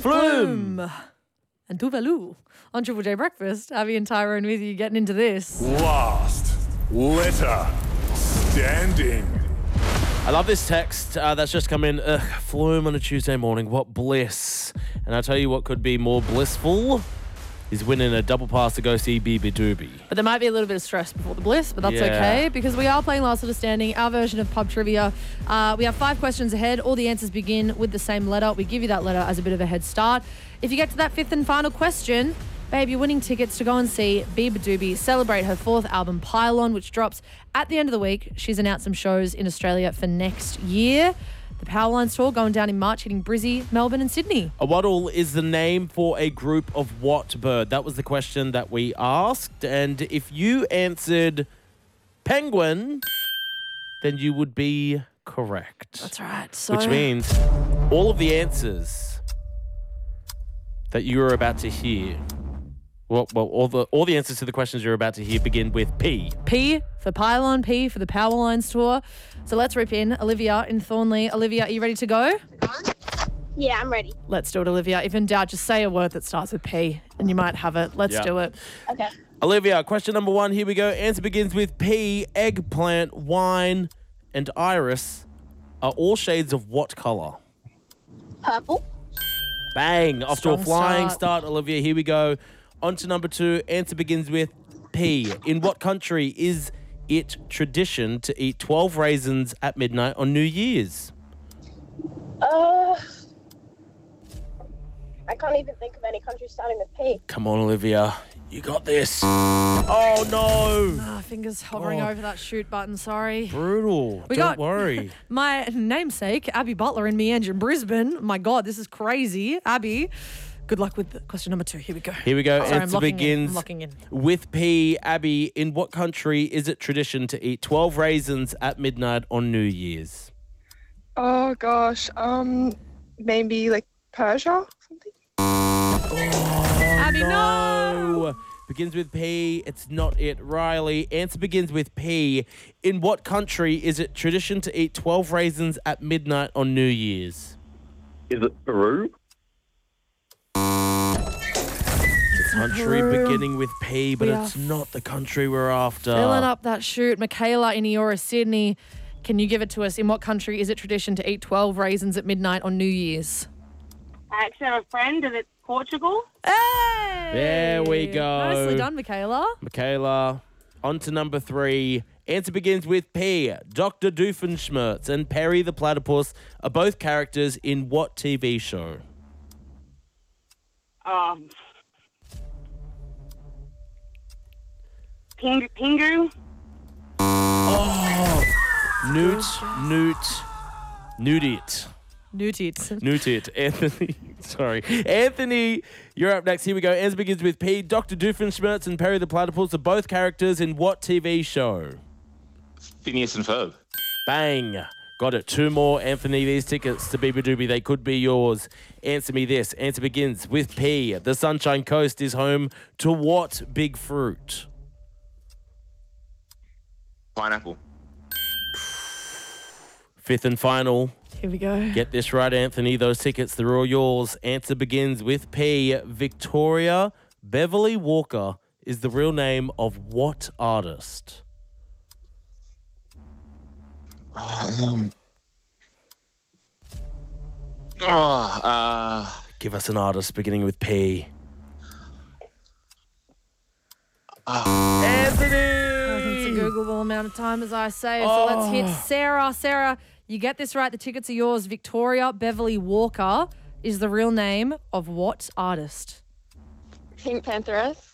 Flume. And Tuvalu. On Triple J Breakfast, Abby and Tyrone with you getting into this. Last letter standing. I love this text that's just come in. Flume on a Tuesday morning. What bliss. And I'll tell you what could be more blissful is winning a double pass to go see Beabadoobee. But there might be a little bit of stress before the bliss, but that's okay because we are playing Last Letter Standing, our version of pub trivia. We have 5 questions ahead. All the answers begin with the same letter. We give you that letter as a bit of a head start. If you get to that 5th and final question, babe, you're winning tickets to go and see Beabadoobee celebrate her 4th album, Pylon, which drops at the end of the week. She's announced some shows in Australia for next year. The Powerlines Tour going down in March, hitting Brizzy, Melbourne and Sydney. A waddle is the name for a group of what bird? That was the question that we asked. And if you answered penguin, then you would be correct. That's right. Which means all of the answers that you are about to hear, well, all the answers to the questions you're about to hear begin with P. P for Pylon, P for the Powerlines Tour. So let's rip in Olivia in Thornley. Olivia, are you ready to go? Yeah, I'm ready. Let's do it, Olivia. If in doubt, just say a word that starts with P and you might have it. Let's do it. Okay. Olivia, question number 1. Here we go. Answer begins with P. Eggplant, wine, and iris are all shades of what colour? Purple. Bang. Off to a Strong flying start. start, Olivia. Here we go. On to number 2. Answer begins with P. In what country is it tradition to eat 12 raisins at midnight on New Year's? I can't even think of any country starting with P. Come on, Olivia. You got this. Oh, no. Fingers hovering over that shoot button, sorry. Brutal. We Don't got- worry. My namesake, Abby Butler in Meander, Brisbane. My God, this is crazy. Abby, good luck with question number 2. Here we go. Here we go. Sorry, I'm Answer locking in. begins I'm locking in. with P. Abby, in what country is it tradition to eat 12 raisins at midnight on New Year's? Oh gosh, maybe like Persia or something. Abby, no! Begins with P. It's not it. Riley. Answer begins with P. In what country is it tradition to eat 12 raisins at midnight on New Year's? Is it Peru? Country Peru. beginning with P, but We it's are not the country we're after. Filling up that shoot. Michaela in Eora, Sydney. Can you give it to us? In what country is it tradition to eat 12 raisins at midnight on New Year's? I actually have a friend and it's Portugal. Hey! There we go. Nicely done, Michaela. Michaela. On to number 3. Answer begins with P. Dr. Doofenshmirtz and Perry the Platypus are both characters in what TV show? Pingu. Newt. Newt. Anthony. Sorry. Anthony, you're up next. Here we go. Answer begins with P. Dr. Doofenshmirtz and Perry the Platypus are both characters in what TV show? Phineas and Ferb. Bang. Got it. 2 more, Anthony. These tickets to Beabadoobee, they could be yours. Answer me this. Answer begins with P. The Sunshine Coast is home to what big fruit? Pineapple. 5th and final. Here we go. Get this right, Anthony. Those tickets, they're all yours. Answer begins with P. Victoria Beverly Walker is the real name of what artist? Give us an artist beginning with P. Anthony! It's a Googleable amount of time, as I say. So let's hit Sarah. Sarah, you get this right. The tickets are yours. Victoria Beverly Walker is the real name of what artist? Pink Pantheress.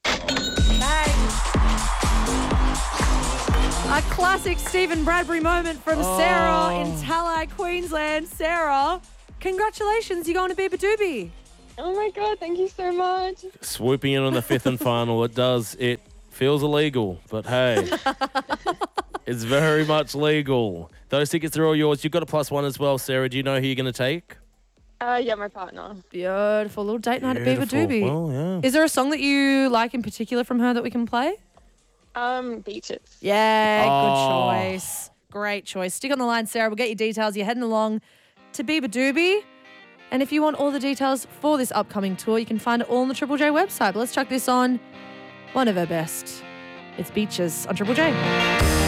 A classic Stephen Bradbury moment from Sarah in Talai, Queensland. Sarah, congratulations. You're going to Beabadoobee. Oh my God, thank you so much. Swooping in on the 5th and final. It feels illegal, but hey, it's very much legal. Those tickets are all yours. You've got a +1 as well, Sarah. Do you know who you're going to take? Yeah, my partner. Beautiful. Little date night at Beautiful. Beabadoobee. Well, yeah. Is there a song that you like in particular from her that we can play? Beaches. Yeah, Oh. good choice. Great choice. Stick on the line, Sarah. We'll get your details. You're heading along to Beabadoobee. And if you want all the details for this upcoming tour, you can find it all on the Triple J website. But let's chuck this on. One of her best. It's Beaches on Triple J.